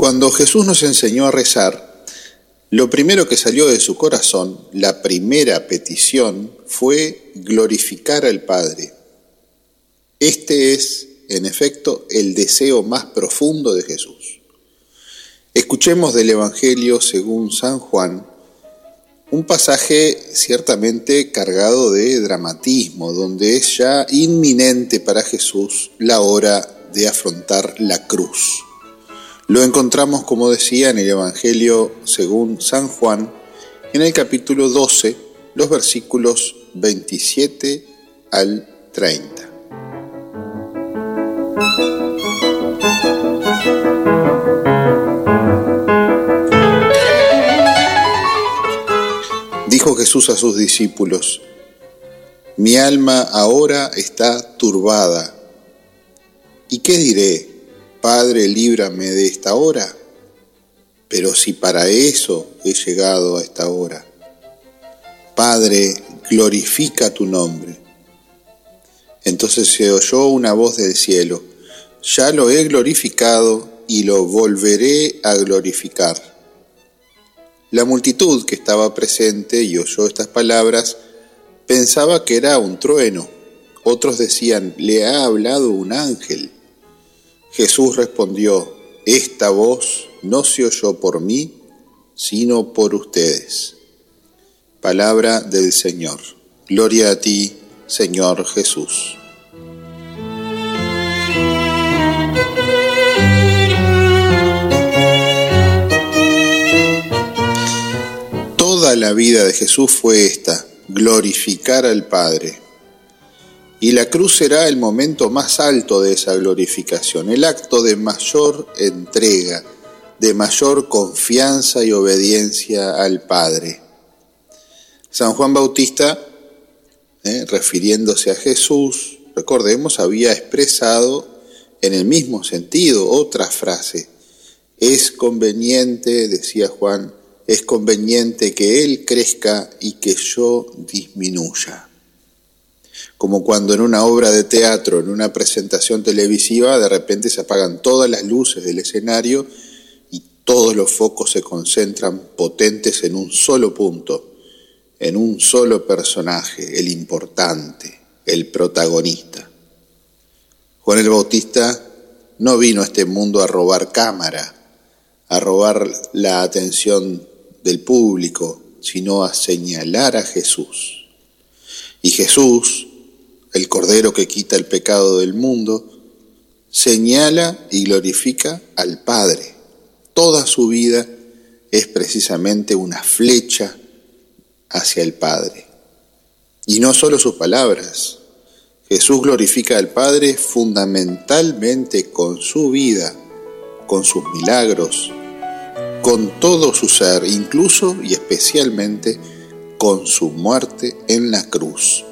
Cuando Jesús nos enseñó a rezar, lo primero que salió de su corazón, la primera petición, fue glorificar al Padre. Este es, en efecto, el deseo más profundo de Jesús. Escuchemos del Evangelio según San Juan, un pasaje ciertamente cargado de dramatismo, donde es ya inminente para Jesús la hora de afrontar la cruz. Lo encontramos, como decía, en el Evangelio según San Juan, en el capítulo 12, los versículos 27 al 30. Dijo Jesús a sus discípulos: Mi alma ahora está turbada. ¿Y qué diré? Padre, líbrame de esta hora. Pero si para eso he llegado a esta hora. Padre, glorifica tu nombre. Entonces se oyó una voz del cielo: Ya lo he glorificado y lo volveré a glorificar. La multitud que estaba presente y oyó estas palabras pensaba que era un trueno. Otros decían: le ha hablado un ángel. Jesús respondió: Esta voz no se oyó por mí, sino por ustedes. Palabra del Señor. Gloria a ti, Señor Jesús. Toda la vida de Jesús fue esta: glorificar al Padre. Y la cruz será el momento más alto de esa glorificación, el acto de mayor entrega, de mayor confianza y obediencia al Padre. San Juan Bautista, refiriéndose a Jesús, recordemos, había expresado en el mismo sentido otra frase: es conveniente, decía Juan, es conveniente que Él crezca y que yo disminuya. Como cuando en una obra de teatro, en una presentación televisiva, de repente se apagan todas las luces del escenario y todos los focos se concentran potentes en un solo punto, en un solo personaje, el importante, el protagonista. Juan el Bautista no vino a este mundo a robar cámara, a robar la atención del público, sino a señalar a Jesús. Y Jesús, el Cordero que quita el pecado del mundo, señala y glorifica al Padre. Toda su vida es precisamente una flecha hacia el Padre. Y no solo sus palabras. Jesús glorifica al Padre fundamentalmente con su vida, con sus milagros, con todo su ser, incluso y especialmente con su muerte en la cruz.